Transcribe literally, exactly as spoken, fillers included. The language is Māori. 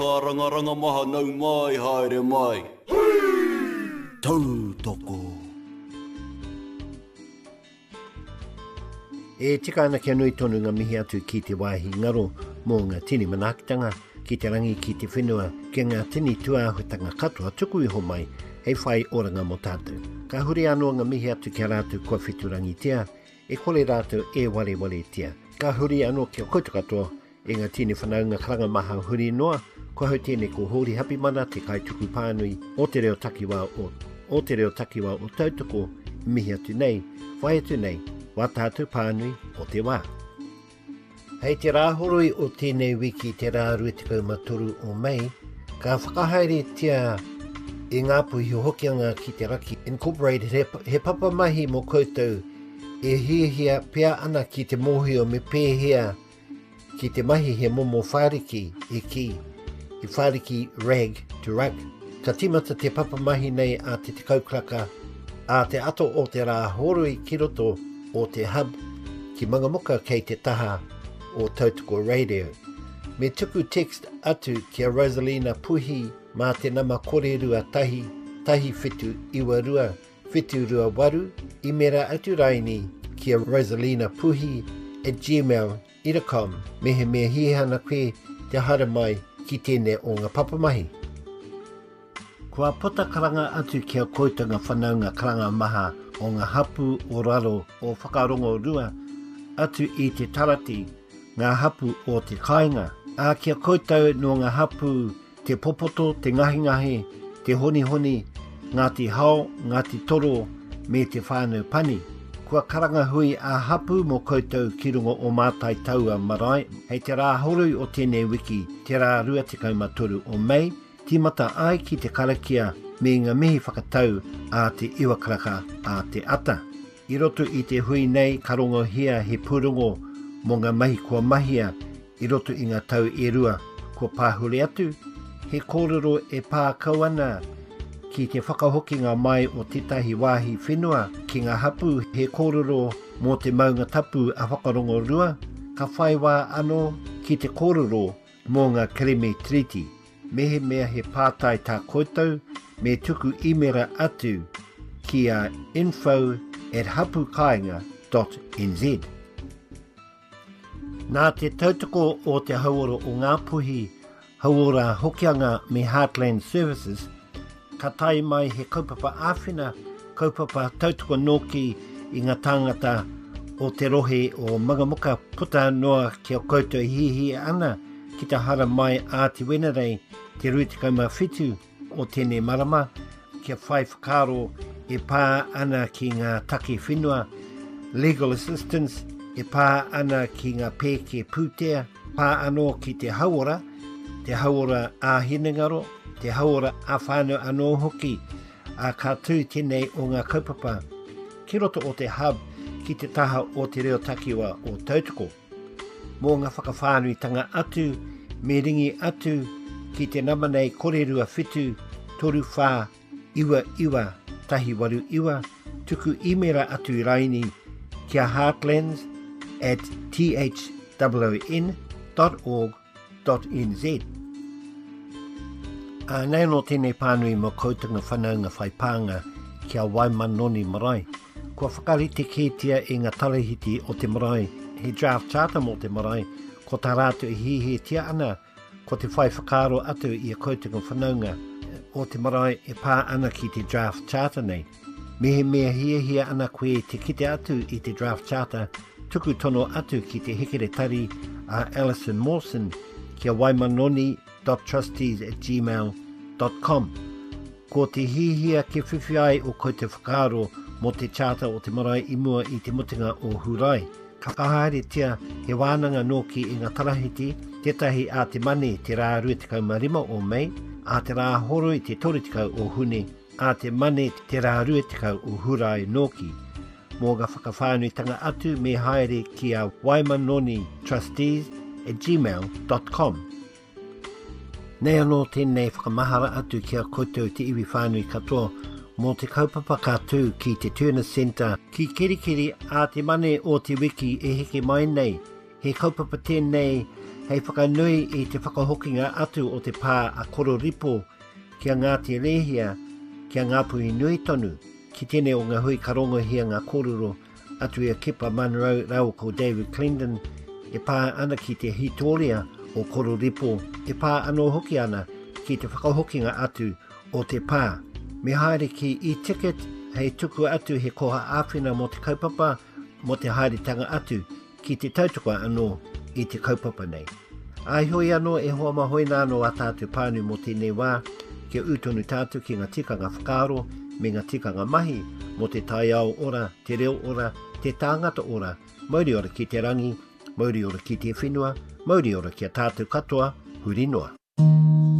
Ranga maha nau mai haere mai. Tau toko. E tika ana kia nui tonu ngā mihi atu ki te wāhi ngaro mō ngā tini manakitanga ki te rangi ki te whenua ki ngā tini tuāhutanga katoa tuku iho mai hei whai oranga mo tātou. Ka huri anō ngā mihi atu kia rātou kua whiturangi tia e kore rātou e wale wale tia. Ka huri anō kia koutu katoa e ngā tini whanaunga karanga maha huri noa kua hau tēne ko hori hapi mana te kai tuku pānui o te reo takiwa o, o te reo takiwa o tautoko mihi atu nei, whai atu nei, wā tātou pānui o te wā. Hei te rāhoroi o tēnei wiki te rā ruetikau matoru o Mei, ka whakahaere tia e ngā puhi hokianga ki te raki Incorporated he, he papa mahi mo koutou e hiahia pia ana ki te mōhio me pēhea ki te mahi he momo whāriki e ki i whāriki rag to rug. Ka timata te papa mahi nei a te te kaukraka a te ato o te rā horoi ki roto o te hub ki mangamuka kei te taha o Tautoko Radio. Me tuku text atu ki a Rosalina Puhi mā te nama kore rua tahi, tahi whitu iwa rua, whitu rua waru, i mera atu raini ki a Rosalina Puhi at gmail dot com. Mehe mea hihana koe te hara mai ki tēne o ngā papamahi. Kua pota karanga atu kia koitanga whanaunga karanga maha o ngā hapu o raro o whakarongo rua atu i te tarati ngā hapu o te kāinga. A kia koitau no ngā hapu te popoto, te ngahi-ngahi, te honi-honi, Ngāti Hao, Ngāti Toro me te whānau pani. Kua karanga hui a hapu mo koutou ki rungo o mātai taua marae. Hei te rā horui o tēnei wiki, te rā ruatikau matoru o Mei, timata ai ki te karakia me ngā mihi whakatau a te iwakaraka a te ata. I roto i te hui nei karongo hia he pūrongo mo ngā mahi kua mahia i roto i ngā tau e rua kua pāhure atu. He kōrero e pā kauana ki te whakahokinga mai o tētahi wāhi whenua ki ngā hapu he kōrero mō te maunga tapu a whakarongo rua, ka whai wā anō ki te kōrero mō ngā Kereme Treaty. Mehe mea he pātai tā koutou me tuku imera atu ki a info at hapukainga dot n z. Nā te tautoko o te hauora o ngā puhi hauora hokianga me Heartland Services, ka tai mai he kaupapa āwhina, kaupapa tautoko noki i ngā tāngata o te rohe o Mangamuka puta noa kia koutou hihi ana ki te hara mai a te wenerei te ruitikau mawhitu o tēnei marama kia whai whakaro e pā ana ki ngā take whenua, legal assistance e pā ana ki ngā pēke pūtea, pā anō ki te hauora, te hauora a hinengaro, te hauora a whānau anō hoki a kātū tēnei o ngā kaupapa ki roto o te hub ki te taha o te reo takiwa o Tautoko. Mō ngā whakawhānuitanga atu, me ringi atu ki te namanei korerua whitu, toru whā, iwa iwa, tahi waru iwa, tuku imera atu i raini kia heartlands at t h o n dot org dot n z. A nei no tēnei pānui mo koutunga whanaunga whaipānga kia Waimanoni marae. Kua whakarite kētia e ngā tarehiti o te marae, he draft charter mo te marae, ko tā rātu e hihi tia ana, ko te whai whakaro atu i a koutunga whanaunga o te marae e pā ana ki te draft charter nei. Mehe mea hia hia ana koe te kite atu i te draft charter, tuku tono atu ki te hekere tari a Alison Mawson kia waimanoni dot trustees at gmail dot com. Ko te hihia ke whiwhiai o koe te whakaro mo te charter o te marae i mua i te mutinga o Hurai. Ka kahaere tia he wānanga noki i ngā tarahiti, tētahi a te mane te rā ruetikau marima o Mei, a te rā horo i te toretikau o Hune, a te mane te rā ruetikau o Hurai noki. Mō ngā whakawhānuitanga atu me haere ki a waimanoni trustees at gmail dot com. Nei anō tēnei whakamahara atu kia koutou te iwi whānui katoa mō te kaupapa kātū ki te Turner Centre ki Kirikiri a te mane o te wiki e heke mai nei. He kaupapa tēnei hei whakanui i te whakahokinga atu o te pā a kororipo kia ngā te lehia, kia ngā puhi nui tonu, ki tene o ngā hui karongo hia ngā kōrero atu ia Kipa Monroe rau ko David Clinton, e pā ana ki te hitoria o kororipo, e pā anō hoki ana ki te whakahokinga atu o te pā. Me haere ki i ticket, hei tuku atu he koha āwhina mo te kaupapa, mo te haeretanga atu ki te tautoko anō i te kaupapa nei. Ai hoi anō e hoa mahoina anō a tātou pānu mo tēnei wā, kia utonu tātou ki ngā tikanga whakaaro, me ngā tikanga mahi, mo te tai ao ora, te reo ora, te tāngata ora, mauri ora ki te rangi, mauri ora ki te whenua, mauri ora ki a tātou katoa, huri noa.